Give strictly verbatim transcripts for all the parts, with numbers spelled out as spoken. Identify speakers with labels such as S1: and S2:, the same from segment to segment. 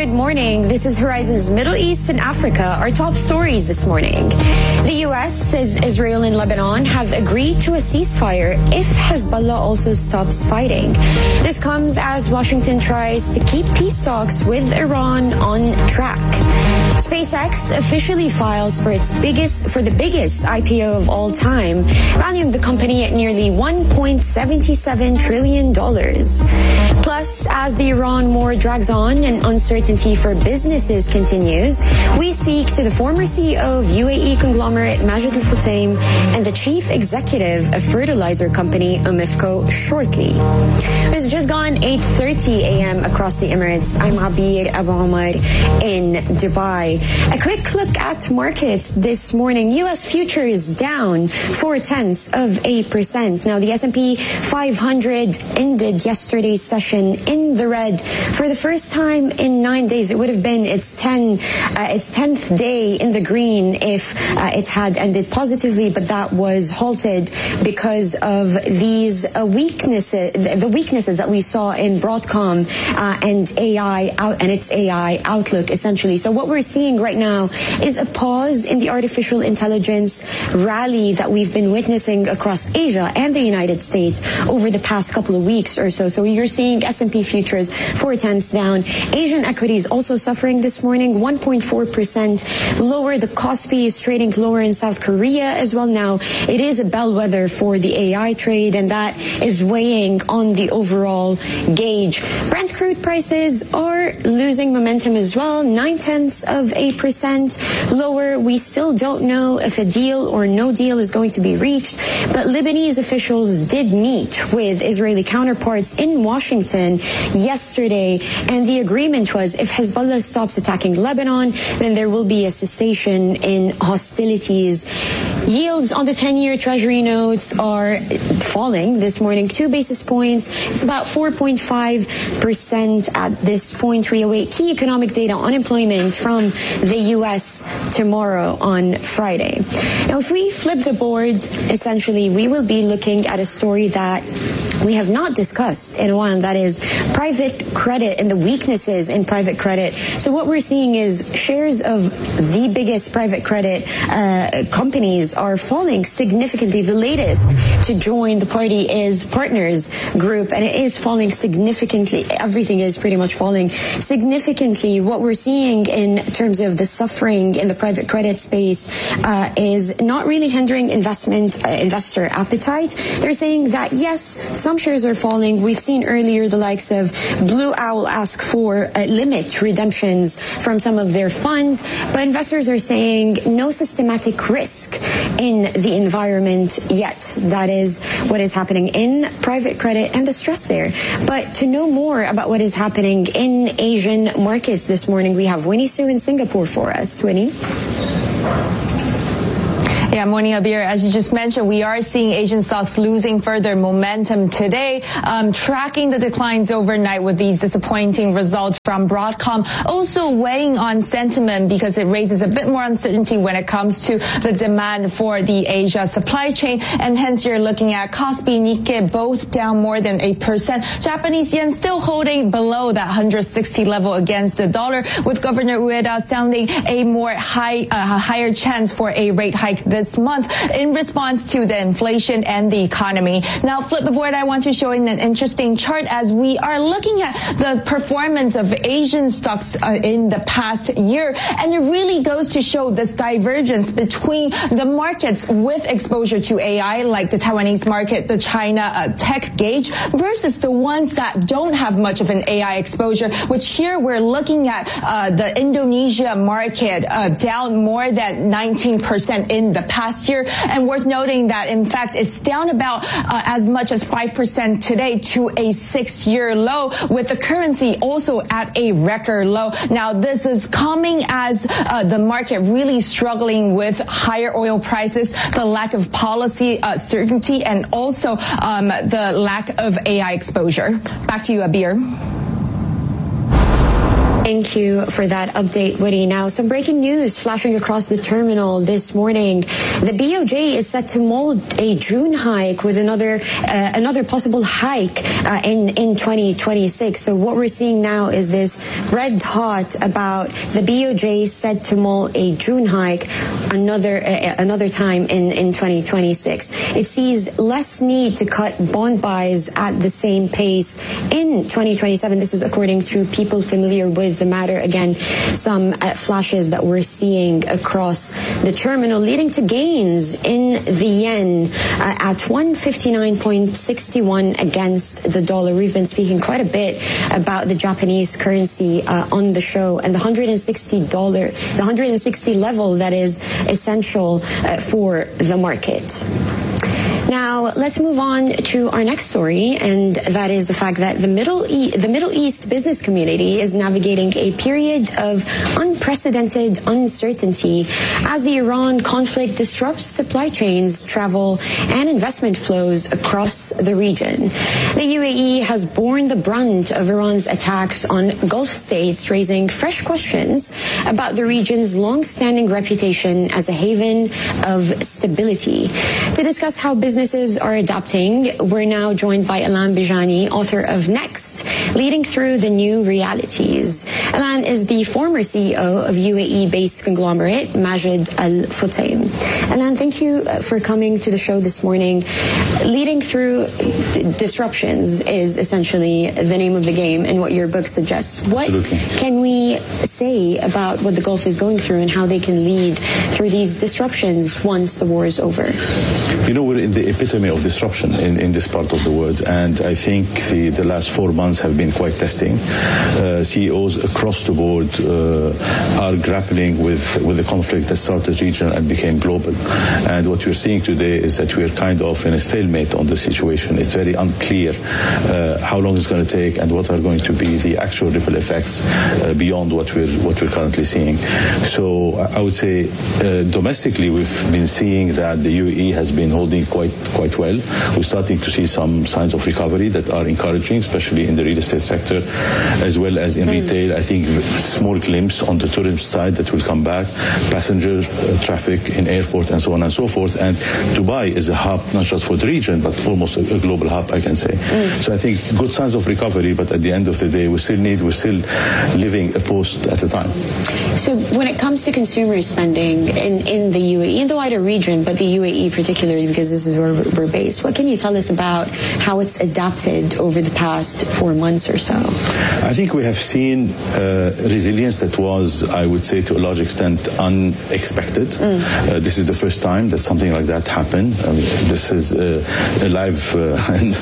S1: Good morning. This is Horizon's Middle East and Africa. Our top stories this morning. The U S says Israel and Lebanon have agreed to a ceasefire if Hezbollah also stops fighting. This comes as Washington tries to keep peace talks with Iran on track. SpaceX officially files for its biggest, for the biggest I P O of all time, valuing the company at nearly one point seven seven trillion dollars. Plus, as the Iran war drags on and uncertainty for businesses continues, we speak to the former C E O of U A E conglomerate Majid Al Futtaim and the chief executive of fertilizer company Omifco shortly. It's just gone eight thirty a.m. across the Emirates. I'm Abir Abu Omar in Dubai. A quick look at markets this morning. U S futures down four tenths of a percent. Now the S and P five hundred ended yesterday's session in the red for the first time in nine days. It would have been its ten, uh, its tenth day in the green if uh, it had ended positively, but that was halted because of these uh, weaknesses, the weaknesses that we saw in Broadcom uh, and A I out and its A I outlook, essentially. So what we're seeing right now is a pause in the artificial intelligence rally that we've been witnessing across Asia and the United States over the past couple of weeks or so. So you're seeing S and P futures four tenths down. Asian equities also suffering this morning, one point four percent lower. The Kospi is trading lower in South Korea as well. Now, it is a bellwether for the A I trade, and that is weighing on the overall gauge. Brent crude prices are losing momentum as well, nine tenths of a percent lower. We still don't know if a deal or no deal is going to be reached, but Lebanese officials did meet with Israeli counterparts in Washington yesterday, and the agreement was if Hezbollah stops attacking Lebanon, then there will be a cessation in hostilities. Yields on the ten-year Treasury notes are falling this morning, two basis points. It's about four point five percent at this point. We await key economic data, unemployment from the U S tomorrow on Friday. Now, if we flip the board, essentially, we will be looking at a story that we have not discussed in a while, and that is private credit and the weaknesses in private credit. So what we're seeing is shares of the biggest private credit uh, companies are falling significantly. The latest to join the party is Partners Group, and it is falling significantly. Everything is pretty much falling significantly. What we're seeing in terms of the suffering in the private credit space uh, is not really hindering investment uh, investor appetite. They're saying that yes, some shares are falling. We've seen earlier the likes of Blue Owl ask for uh, limit redemptions from some of their funds, but investors are saying no systematic risk in the environment yet. That is what is happening in private credit and the stress there. But to know more about what is happening in Asian markets this morning, we have Winnie Su in Singapore for us. Winnie?
S2: Yeah, morning, Abir. As you just mentioned, we are seeing Asian stocks losing further momentum today, um, tracking the declines overnight with these disappointing results from Broadcom, also weighing on sentiment because it raises a bit more uncertainty when it comes to the demand for the Asia supply chain, and hence you're looking at Kospi, Nikkei, both down more than a percent. Japanese yen still holding below that one hundred sixty level against the dollar, with Governor Ueda sounding a more high, uh, higher chance for a rate hike this This month in response to the inflation and the economy. Now, flip the board. I want to show you an interesting chart as we are looking at the performance of Asian stocks uh, in the past year, and it really goes to show this divergence between the markets with exposure to A I, like the Taiwanese market, the China uh, tech gauge, versus the ones that don't have much of an A I exposure. Which here we're looking at uh, the Indonesia market uh, down more than nineteen percent in the past year, and worth noting that in fact it's down about uh, as much as five percent today to a six-year low, with the currency also at a record low. Now, this is coming as uh, the market really struggling with higher oil prices, the lack of policy uh, certainty, and also um, the lack of A I exposure. Back to you, Abir.
S1: Thank you for that update, Woody. Now, some breaking news flashing across the terminal this morning. The B O J is set to mold a June hike with another uh, another possible hike uh, in, in twenty twenty-six. So what we're seeing now is this red hot about the B O J set to mold a June hike another uh, another time in, in twenty twenty-six. It sees less need to cut bond buys at the same pace in twenty twenty-seven. This is according to people familiar with the matter. Again, some uh, flashes that we're seeing across the terminal leading to gains in the yen uh, at one fifty-nine point six one against the dollar. We've been speaking quite a bit about the Japanese currency uh, on the show, and the one hundred sixty dollar, the one hundred sixty level that is essential uh, for the market. Now, let's move on to our next story, and that is the fact that the Middle e- the Middle East business community is navigating a period of unprecedented uncertainty as the Iran conflict disrupts supply chains, travel, and investment flows across the region. The U A E has borne the brunt of Iran's attacks on Gulf states, raising fresh questions about the region's long-standing reputation as a haven of stability. To discuss how business Businesses are adapting, we're now joined by Ilan Bijani, author of Next, Leading Through the New Realities. Ilan is the former C E O of U A E-based conglomerate Majid Al Futtaim. Ilan, thank you for coming to the show this morning. Leading Through d- Disruptions is essentially the name of the game and what your book suggests. What
S3: Absolutely.
S1: Can we say about what the Gulf is going through and how they can lead through these disruptions once the war is over?
S3: You know, we're in the epitome of disruption in, in this part of the world, and I think the, the last four months have been quite testing. Uh, C E Os across the board uh, are grappling with, with the conflict that started regional and became global. And what we're seeing today is that we're kind of in a stalemate on the situation. It's very unclear uh, how long it's going to take and what are going to be the actual ripple effects uh, beyond what we're what we're currently seeing. So I would say uh, domestically we've been seeing that the U A E has been holding quite quite well. We're starting to see some signs of recovery that are encouraging, especially in the real estate sector, as well as in mm. retail. I think small glimpse on the tourism side that will come back, passenger uh, traffic in airport and so on and so forth. And Dubai is a hub, not just for the region, but almost a, a global hub, I can say. Mm. So I think good signs of recovery, but at the end of the day, we still need, we're still living a post at a time.
S1: So when it comes to consumer spending in, in the U A E, in the wider region, but the U A E particularly, because this is where we're based, what can you tell us about how it's adapted over the past four months or so?
S3: I think we have seen uh, resilience that was, I would say, to a large extent unexpected. Mm. Uh, this is the first time that something like that happened. I mean, this is uh, a live uh,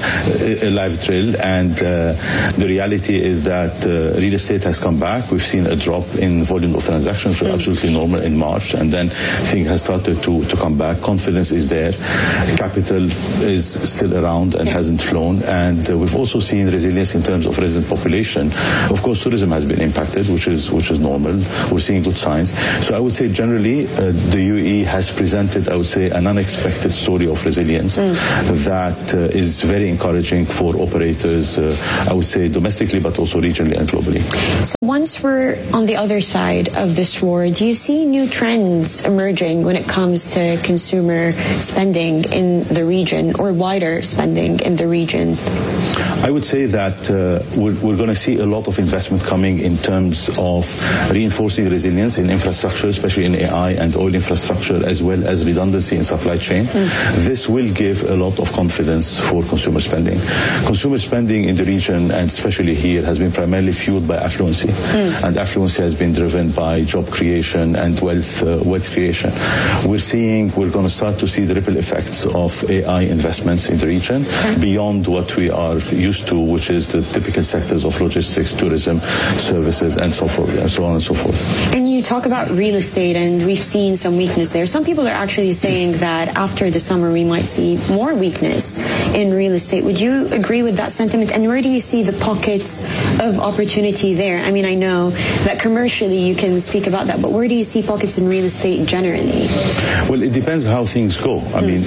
S3: a live drill, and uh, the reality is that uh, real estate has come back. We've seen a drop in volume of transactions, which mm. are absolutely normal in March, and then things has started to, to come back. Confidence is there. Capital is still around and yeah. hasn't flown, and uh, we've also seen resilience in terms of resident population. Of course, tourism has been impacted, which is which is normal. We're seeing good signs. So I would say generally uh, the U A E has presented, I would say, an unexpected story of resilience mm. that uh, is very encouraging for operators, uh, I would say domestically, but also regionally and globally.
S1: So once we're on the other side of this war, do you see new trends emerging when it comes to consumer spending in the region, or wider spending in the region?
S3: I would say that uh, we're, we're going to see a lot of investment coming in terms of reinforcing resilience in infrastructure, especially in A I and oil infrastructure, as well as redundancy in supply chain. Mm. This will give a lot of confidence for consumer spending. Consumer spending in the region, and especially here, has been primarily fueled by affluency. Mm. And affluency has been driven by job creation and wealth, uh, wealth creation. We're seeing, we're going to start to see the ripple effects of A I investments in the region okay. beyond what we are used to, which is the typical sectors of logistics, tourism, services, and so forth, and so on and so forth.
S1: And you talk about real estate, and we've seen some weakness there. Some people are actually saying that after the summer we might see more weakness in real estate. Would you agree with that sentiment? And where do you see the pockets of opportunity there? I mean, I know that commercially you can speak about that, but where do you see pockets in real estate generally?
S3: Well, it depends how things go. I mm. mean, if we,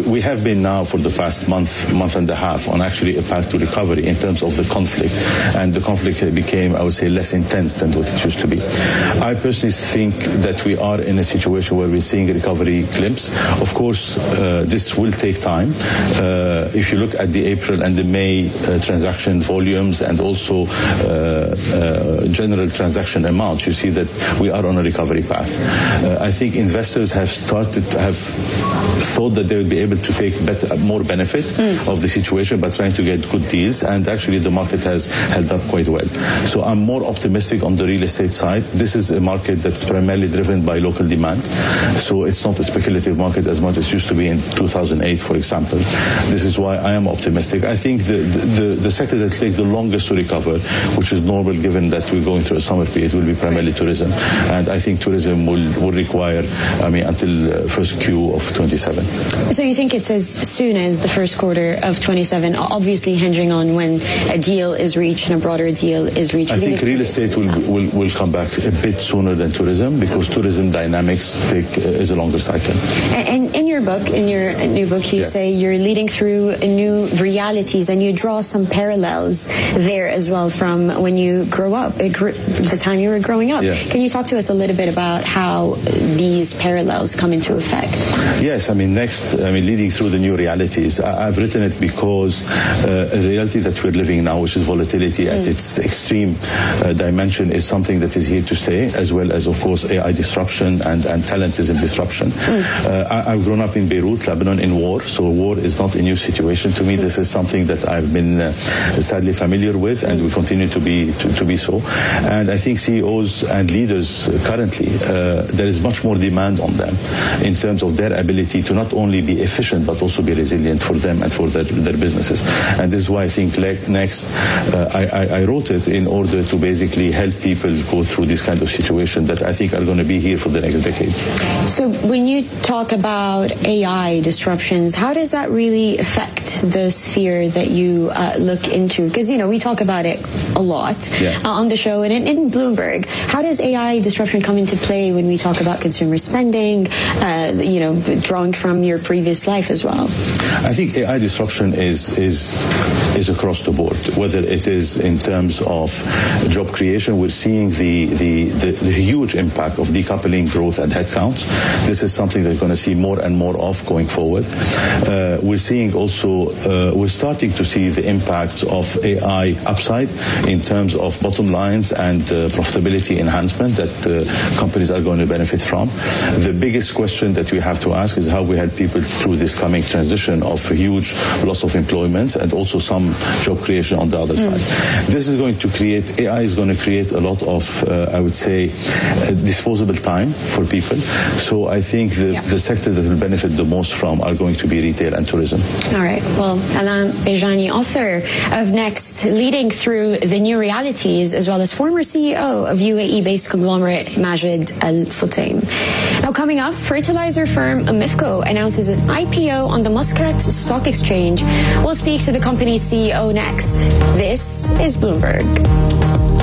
S3: we have been now for the past month, month and a half on actually a path to recovery in terms of the conflict. And the conflict became, I would say, less intense than what it used to be. I personally think that we are in a situation where we're seeing a recovery glimpse. Of course, uh, this will take time. Uh, if you look at the April and the May uh, transaction volumes and also uh, uh, general transaction amounts, you see that we are on a recovery path. Uh, I think investors have started, have thought that they would be able to take better, more benefit mm. of the situation by trying to get good deals, and actually the market has held up quite well. So I'm more optimistic on the real estate side. This is a market that's primarily driven by local demand, so it's not a speculative market as much as it used to be in two thousand eight, for example. This is why I am optimistic. I think the, the, the sector that will take the longest to recover, which is normal given that we're going through a summer period, will be primarily tourism. And I think tourism will, will require, I mean, until uh, first Q of twenty-seven.
S1: So you think it's as soon as the first quarter of twenty-seven, obviously hinging on when a deal is reached and a broader deal is reached?
S3: I think real estate will, will, will come back a bit sooner than tourism, because tourism dynamics take uh, is a longer cycle.
S1: And, and in your book, in your new book, you yeah. say you're leading through new realities, and you draw some parallels there as well from when you grow up, the time you were growing up.
S3: Yes.
S1: Can you talk to us a little bit about how these parallels come into effect?
S3: Yes, I mean, next, I mean, leading through the new realities. I, I've written it because uh, a reality that we're living now, which is volatility mm. at its extreme uh, dimension, is something that is here to stay, as well as, of course, A I disruption and, and talentism disruption. Mm. Uh, I, I've grown up in Beirut, Lebanon, in war, so war is not a new situation to me. Mm. This is something that I've been uh, sadly familiar with, and we continue to be to, to be so. And I think C E Os and leaders currently, uh, there is much more demand on them in terms of their ability to not only be efficient but also be resilient for them and for their, their businesses. And this is why I think next, uh, I, I wrote it in order to basically help people go through this kind of situation that I think are going to be here for the next decade.
S1: So when you talk about A I disruptions, how does that really affect the sphere that you uh, look into? Because, you know, we talk about it a lot yeah. uh, on the show and in, in Bloomberg. How does A I disruption come into play when we talk about consumer spending, uh, you know, drawing from your previous life as well?
S3: I think A I disruption is is is across the board, whether it is in terms of job creation. We're seeing the the, the, the huge impact of decoupling growth and headcounts. This is something that we're going to see more and more of going forward. Uh, we're seeing also, uh, we're starting to see the impact of A I upside in terms of bottom lines and uh, profitability enhancement that uh, companies are going to benefit from. The biggest question that we have to ask is how we help people through this coming transition of a huge loss of employment and also some job creation on the other mm. side. This is going to create, A I is going to create a lot of, uh, I would say, uh, disposable time for people. So I think the, yeah. the sector that will benefit the most from are going to be retail and tourism.
S1: All right. Well, Alain Bejani, author of Next, leading through the new realities, as well as former C E O of U A E-based conglomerate Majid Al Futtaim. Now, coming up, fertilizer firm Amifco announces an I P O on the Muscat Stock Exchange. We'll speak to the company's C E O next. This is Bloomberg.